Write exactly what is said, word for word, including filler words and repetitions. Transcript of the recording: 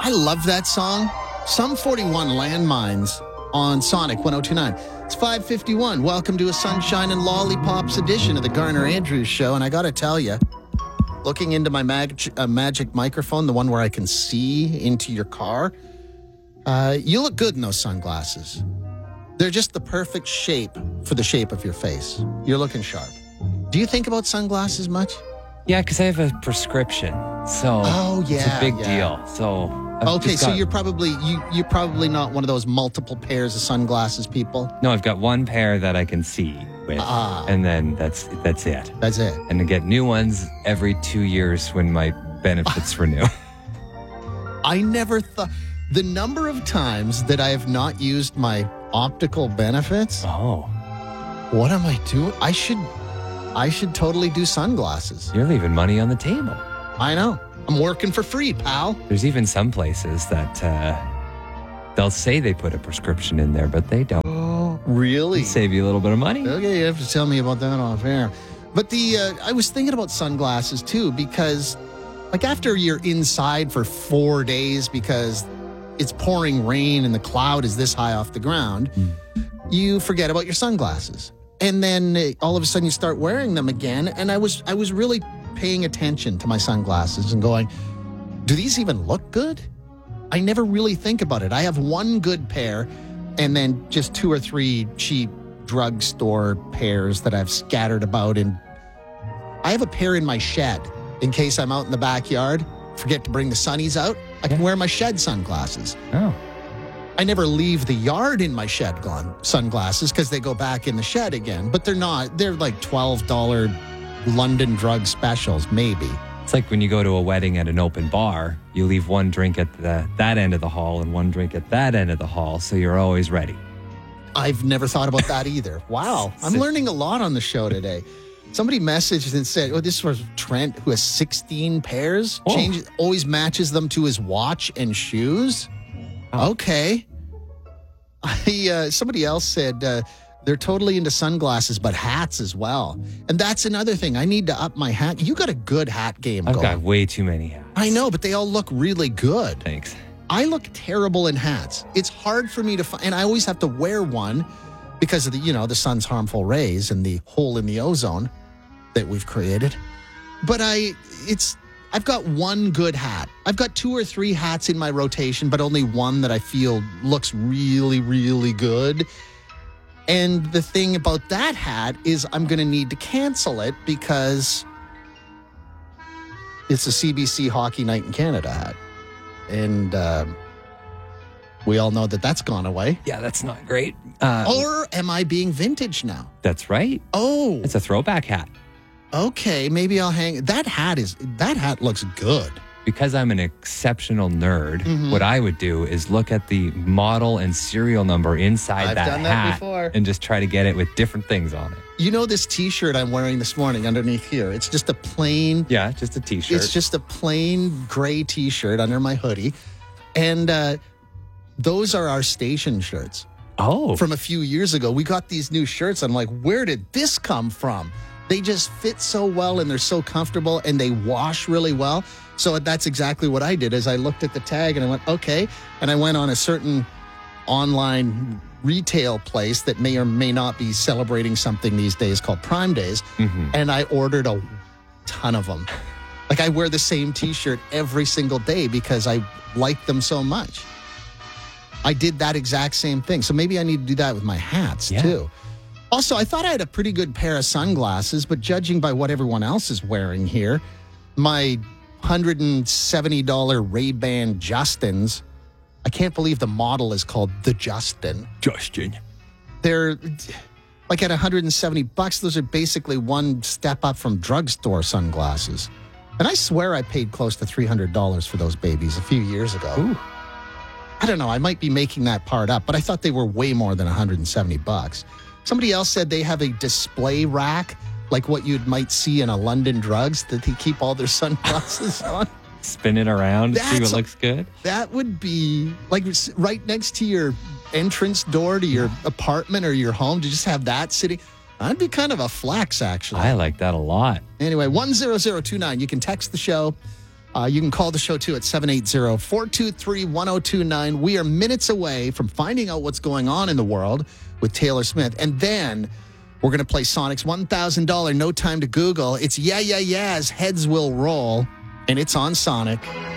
I love that song. Sum forty-one, Landmines on Sonic one oh two point nine. It's five fifty-one. Welcome to a Sunshine and Lollipops edition of the Garner Andrews Show. And I got to tell you, looking into my mag- uh, magic microphone, the one where I can see into your car, uh, you look good in those sunglasses. They're just the perfect shape for the shape of your face. You're looking sharp. Do you think about sunglasses much? Yeah, because I have a prescription, so oh, yeah, it's a big yeah. deal. So I've okay, just so got, you're probably you you're probably not one of those multiple pairs of sunglasses people. no, I've got one pair that I can see with, Ah. and then that's that's it. That's it. And I get new ones every two years when my benefits renew. I never thought the number of times that I have not used my optical benefits. Oh, What am I doing? I should I should totally do sunglasses. you're leaving money on the table. I know. I'm working for free, pal. There's even some places that uh, they'll say they put a prescription in there, but they don't. Oh, really? Save you a little bit of money. Okay, you have to tell me about that off air. But the uh, I was thinking about sunglasses too, because like after you're inside for four days because it's pouring rain and the cloud is this high off the ground, Mm. you forget about your sunglasses. And then uh, all of a sudden you start wearing them again. And I was I was really paying attention to my sunglasses and going, do these even look good? I never really think about it. I have one good pair and then just two or three cheap drugstore pairs that I've scattered about. And I have a pair in my shed in case I'm out in the backyard, forget to bring the sunnies out. I can wear my shed sunglasses. Oh, I never leave the yard in my shed gone sunglasses because they go back in the shed again. But they're not. They're like twelve dollars London drug specials, maybe. it's like when you go to a wedding at an open bar, you leave one drink at the, that end of the hall and one drink at that end of the hall, so you're always ready. I've never thought about that either. Wow. I'm learning a lot on the show today. Somebody messaged and said, oh, this was Trent, who has sixteen pairs, Oh. changes, always matches them to his watch and shoes. Oh. Okay. I, uh, somebody else said uh, they're totally into sunglasses, but hats as well. And that's another thing. I need to up my hat. You got a good hat game I've going. got way too many hats. I know, but they all look really good. Thanks. I look terrible in hats. It's hard for me to find, and I always have to wear one because of the, you know, the sun's harmful rays and the hole in the ozone that we've created. But I, it's, I've got one good hat. I've got two or three hats in my rotation, but only one that I feel looks really, really good. And the thing about that hat is I'm going to need to cancel it because it's a C B C Hockey Night in Canada hat. And uh, we all know that that's gone away. Yeah, that's not great. Uh, Or am I being vintage now? That's right. Oh, It's a throwback hat. okay. Maybe I'll hang. That hat is, that hat looks good. Because I'm an exceptional nerd, Mhm. what I would do is look at the model and serial number inside I've that done that hat before. and just try to get it with different things on it. You know this t-shirt I'm wearing this morning underneath here? It's just a plain, Yeah, just a t-shirt. it's just a plain gray t-shirt under my hoodie. And uh, those are our station shirts. oh, From a few years ago. We got these new shirts. I'm like, where did this come from? They just fit so well and they're so comfortable and they wash really well. So that's exactly what I did is I looked at the tag and I went, okay. And I went on a certain online retail place that may or may not be celebrating something these days called Prime Days. Mhm. And I ordered a ton of them. Like I wear the same t-shirt every single day because I like them so much. I did that exact same thing. So maybe I need to do that with my hats Yeah. too. Also, I thought I had a pretty good pair of sunglasses, but judging by what everyone else is wearing here, my one hundred seventy dollars Ray-Ban Justins, I can't believe the model is called the Justin. Justin. They're like at one hundred seventy bucks, those are basically one step up from drugstore sunglasses. And I swear I paid close to three hundred dollars for those babies a few years ago. Ooh. I don't know. I might be making that part up, but I thought they were way more than one hundred seventy bucks. Somebody else said they have a display rack, like what you might see in a London Drugs, that they keep all their sunglasses on. Spin it around, see That's what a- looks good. That would be like s- right next to your entrance door to your apartment or your home to just have that sitting. That'd be kind of a flex, actually. I like that a lot. Anyway, one zero zero two nine. You can text the show. Uh, you can call the show, too, at seven eight zero, four two three, one zero two nine. We are minutes away from finding out what's going on in the world with Taylor Smith. And then we're going to play Sonic's one thousand dollars No Time to Google. It's Yeah, Yeah, Yeah's Heads Will Roll, and it's on Sonic.